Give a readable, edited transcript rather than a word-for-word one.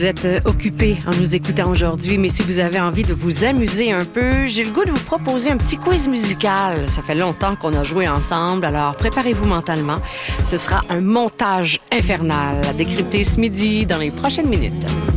Vous êtes occupé en nous écoutant aujourd'hui, mais si vous avez envie de vous amuser un peu, j'ai le goût de vous proposer un petit quiz musical. Ça fait longtemps qu'on a joué ensemble, alors préparez-vous mentalement. Ce sera un montage infernal à décrypter ce midi dans les prochaines minutes.